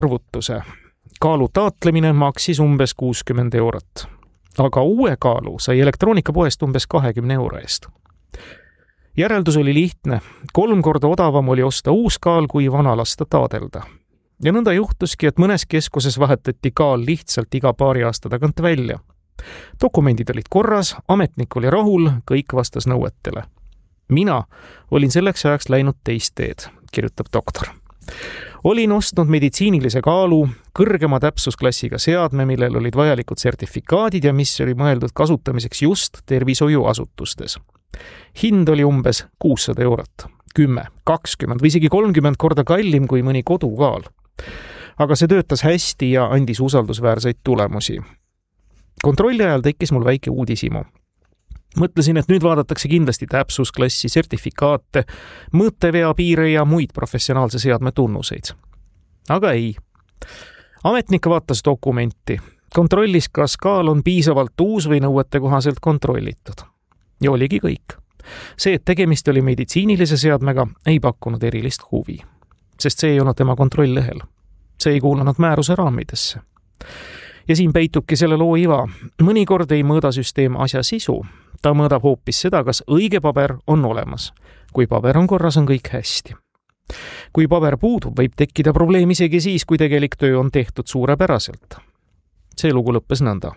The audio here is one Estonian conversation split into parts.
arvutuse. Kaalu taatlemine maksis umbes 60 €, aga uue kaalu sai elektroonikapoest umbes 20 € eest. Järeldus oli lihtne, 3 korda odavam oli osta uus kaal kui vana lasta taadelda. Ja nõnda juhtuski, et mõnes keskuses vahetati kaal lihtsalt iga paari aasta tagant välja. Dokumendid olid korras, ametnik oli rahul, kõik vastas nõuetele. Mina olin selleks ajaks läinud teist teed, kirjutab doktor. Olin ostnud meditsiinilise kaalu, kõrgema täpsusklassiga seadme, millel olid vajalikud sertifikaadid ja mis oli mõeldud kasutamiseks just tervishoiuasutustes. Hind oli umbes 600 €, 10, 20 või isegi 30 korda kallim kui mõni kodukaal. Aga see töötas hästi ja andis usaldusväärseid tulemusi. Kontrolli ajal tekkis mul väike uudishimu. Mõtlesin, et nüüd vaadatakse kindlasti täpsusklassi, sertifikaate, mõõtevea piire ja muid professionaalse seadme tunnuseid. Aga ei. Ametnik vaatas dokumenti, kontrollis, kas kaal on piisavalt uus või nõuete kohaselt kontrollitud. Ja oligi kõik. See, et tegemist oli meditsiinilise seadmega, ei pakkunud erilist huvi, sest see ei olnud tema kontrolllehel. See ei kuulunud määruse raamidesse. Ja siin peitubki selle loo iva. Mõnikord ei mõõda süsteem asja sisu. Ta mõõdab hoopis seda, kas õige paber on olemas. Kui paber on korras, on kõik hästi. Kui paber puudub, võib tekkida probleem isegi siis, kui tegelik töö on tehtud suurepäraselt. See lugu lõppes nõnda.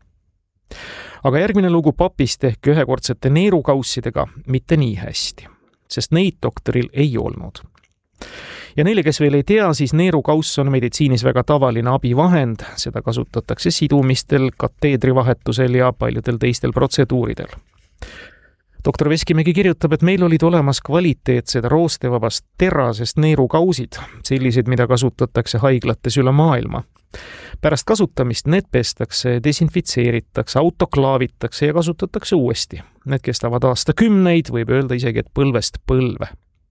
Aga järgmine lugu papist ehk ühekordsete neerukaussidega mitte nii hästi, sest neid doktoril ei olnud. Ja neile, kes veel ei tea, siis neerukauss on meditsiinis väga tavaline abivahend, seda kasutatakse sidumistel, kateedrivahetusel ja paljudel teistel protseduuridel. Doktor Veskimägi kirjutab, et meil olid olemas kvaliteetsed roostevabast terasest neerukausid, sellised, mida kasutatakse haiglates üle maailma. Pärast kasutamist need pestakse, desinfitseeritakse, autoklaavitakse ja kasutatakse uuesti. Need kestavad aastakümneid, võib öelda isegi, et põlvest põlve.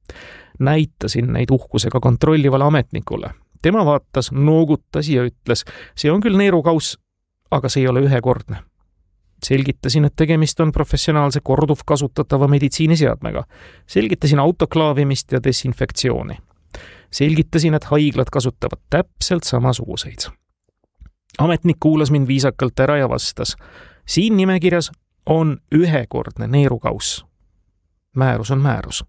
Näitasin neid uhkusega kontrollivale ametnikule. Tema vaatas, noogutas ja ütles, see on küll neerukauss, aga see ei ole ühekordne. Selgitasin, et tegemist on professionaalse korduvkasutatava meditsiiniseadmega. Selgitasin autoklaavimist ja desinfektsiooni. Selgitasin, et haiglad kasutavad täpselt samasuguseid. Ametnik kuulas mind viisakalt ära ja vastas, siin nimekirjas on ühekordne neerukauss. Määrus on määrus.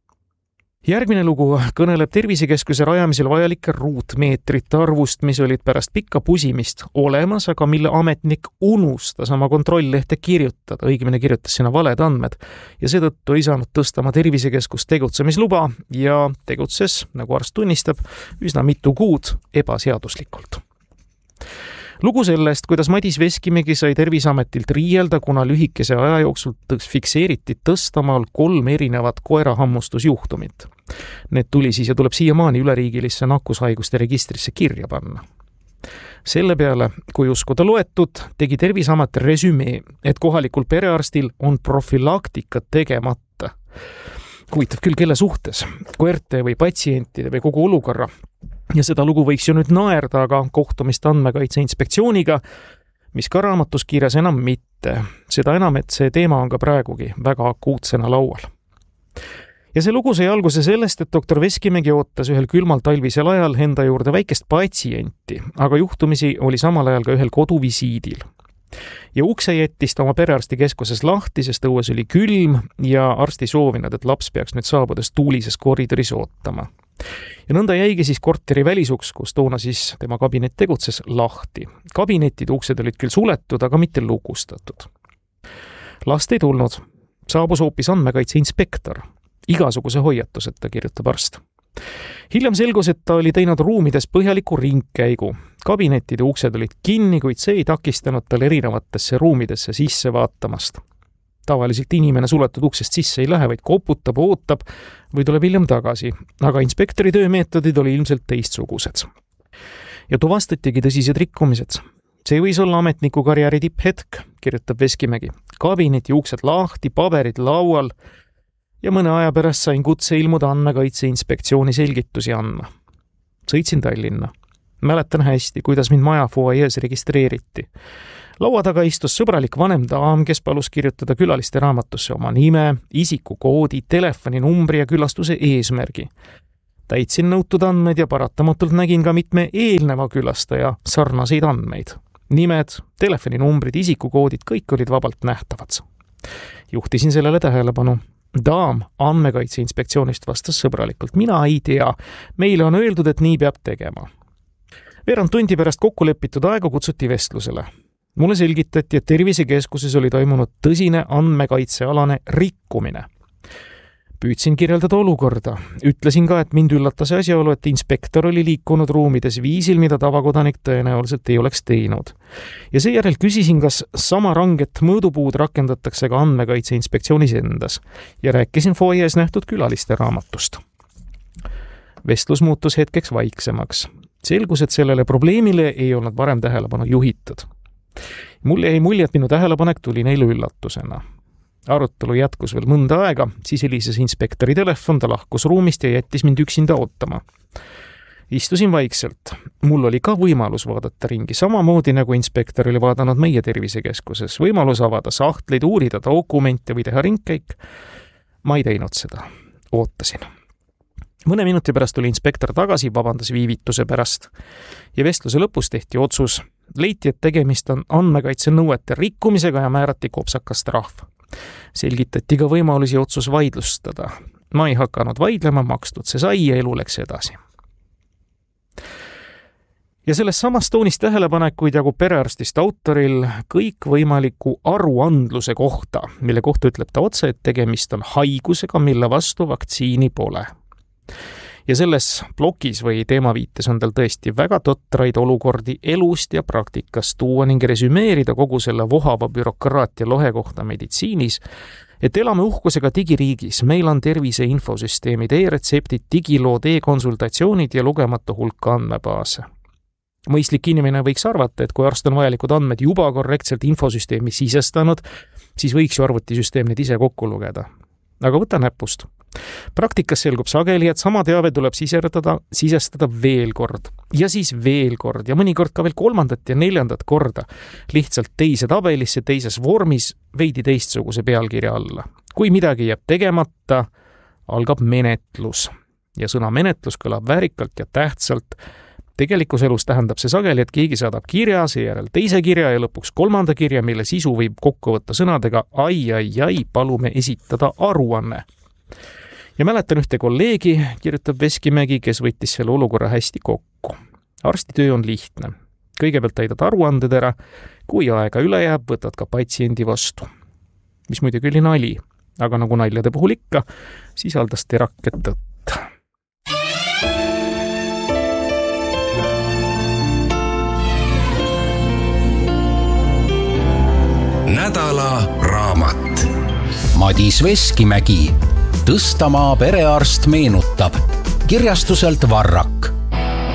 Järgmine lugu kõneleb tervisekeskuse rajamisel vajalike ruutmeetrite arvust, mis olid pärast pikka pusimist olemas, aga mille ametnik unustas oma kontrolllehte kirjutada, õigemini kirjutas sinna valed andmed ja seetõttu ei saanud tõsta oma tervisekeskus tegutsemisluba ja tegutses, nagu arst tunnistab, üsna mitu kuud ebaseaduslikult. Lugu sellest, kuidas Madis Veskimägi sai Terviseametilt riielda, kuna lühikese aja jooksul fikseeriti Tõstamaal 3 erinevat koerahammustusjuhtumit. Need tuli siis ja tuleb siiamaani üleriigilisse nakkushaiguste registrisse kirja panna. Selle peale, kui uskuda loetud, tegi Terviseamet resümee, et kohalikul perearstil on profülaktika tegemata. Huvitav küll, kelle suhtes, koerte või patsientide või kogu olukorra. Ja seda lugu võiks ju nüüd naerda, aga kohtumist Andmekaitse Inspektsiooniga, mis ka raamatus kirjas enam mitte. Seda enam, et see teema on ka praegugi väga akuutsena laual. Ja see lugu sai alguse sellest, et doktor Veskimägi ootas ühel külmal talvisel ajal enda juurde väikest patsienti, aga juhtumisi oli samal ajal ka ühel koduvisiidil. Ja ukse jättis ta oma perearstikeskuses lahti, sest õues oli külm ja arsti soovinud, et laps peaks nüüd saabudes tuulises koridoris ootama. Ja nõnda jäigi siis korteri välisuks, kus toona siis tema kabinet tegutses, lahti. Kabinetid uksed olid küll suletud, aga mitte lukustatud. Last ei tulnud. Saabus hoopis andmekaitse inspektor. Igasuguse hoiatuseta, kirjutab arst. Hiljem selgus, et ta oli teinud ruumides põhjaliku ringkäigu. Kabinetide uksed olid kinni, kuid see ei takistanud tal erinevatesse ruumidesse sisse vaatamast. Tavaliselt inimene suletud uksest sisse ei lähe, vaid koputab, ootab või tuleb hiljem tagasi, aga inspektori töömeetodid oli ilmselt teistsugused. Ja tuvastatigi tõsised rikkumised. See võis olla ametniku karjääri tipphetk, kirjutab Veskimägi. Kabineti uksed lahti, paberid laual ja mõne aja pärast sain kutse ilmuda Andmekaitse Inspektsiooni selgitusi andma. Sõitsin Tallinna. Mäletan hästi, kuidas mind maja fuajees registreeriti. Laua taga istus sõbralik vanem daam, kes palus kirjutada külaliste raamatusse oma nime, isikukoodi, telefoninumbri ja külastuse eesmärgi. Täitsin nõutud andmed ja paratamatult nägin ka mitme eelneva külastaja sarnaseid andmeid. Nimed, telefoninumbrid, isikukoodid, kõik olid vabalt nähtavad. Juhtisin sellele tähelepanu. Daam andmekaitse inspektsioonist vastas sõbralikult. Mina ei tea. Meile on öeldud, et nii peab tegema. Veerand tundi pärast kokkulepitud aega kutsuti vestlusele. Mulle selgitati, et tervisekeskuses oli toimunud tõsine andmekaitsealane rikkumine. Püüdsin kirjeldada olukorda. Ütlesin ka, et mind üllatas asjaolu, et inspektor oli liikunud ruumides viisil, mida tavakodanik tõenäoliselt ei oleks teinud. Ja seejärel küsisin, kas sama ranget mõõdupuud rakendatakse ka andmekaitse inspektsioonis endas ja rääkisin foyees nähtud külaliste raamatust. Vestlus muutus hetkeks vaiksemaks. Selgus, et sellele probleemile ei olnud varem tähelepanu juhitud. Mulle jäi mulje, et minu tähelepanek tuli neile üllatusena. Arutelu jätkus veel mõnda aega, siis helises inspektori telefon, ta lahkus ruumist ja jättis mind üksinda ootama. Istusin vaikselt. Mul oli ka võimalus vaadata ringi, samamoodi nagu inspektor oli vaadanud meie tervisekeskuses. Võimalus avada sahtleid, uurida dokumente või teha ringkäik. Ma ei teinud seda. Ootasin. Mõne minuti pärast tuli inspektor tagasi, vabandas viivituse pärast. Ja vestluse lõpus tehti otsus. Leiti, et tegemist on andmekaitse nõuete rikkumisega ja määrati kopsakas trahv. Selgitati ka võimalusi otsus vaidlustada. Ma ei hakanud vaidlema, makstud see sai ja elu läks edasi. Ja selles samas toonis tähelepanekuid jagub perearstist autoril kõikvõimaliku aruandluse kohta, mille kohta ütleb ta otse, et tegemist on haigusega, mille vastu vaktsiini pole. Ja selles blogis või teemaviites on tal tõesti väga totraid olukordi elust ja praktikast tuua ning resümeerida kogu selle vohava bürokraatia lohe kohta meditsiinis, et elame uhkusega digiriigis, meil on tervise infosüsteemid, e-retseptid, digilood, e-konsultatsioonid ja lugematu hulka andmebaase. Mõistlik inimene võiks arvata, et kui arst on vajalikud andmed juba korrektselt infosüsteemi sisestanud, siis võiks ju arvutisüsteem need ise kokku lugeda. Aga võta näpust. Praktikas selgub sageli, et sama teave tuleb sisestada veel kord ja siis veel kord ja mõnikord ka veel 3. ja 4. korda lihtsalt teise tabelisse, teises vormis, veidi teistsuguse pealkirja alla. Kui midagi jääb tegemata, algab menetlus ja sõna menetlus kõlab väärikalt ja tähtsalt. Tegelikus elus tähendab see sageli, et keegi saadab kirja, seejärel teise kirja ja lõpuks 3. kirja, mille sisu võib kokku võtta sõnadega ai, palume esitada aruanne. Ja mäletan ühte kolleegi, kirjutab Veskimägi, kes võttis selle olukorra hästi kokku. Arstitöö on lihtne. Kõigepealt täidad aruanded ära, kui aega üle jääb, võtad ka patsiendi vastu. Mis muidugi oli nali, aga nagu naljade puhul ikka, sisaldas teraket tõtt. Nädala raamat. Madis Veskimägi, Tõstamaa perearst meenutab, kirjastuselt Varrak.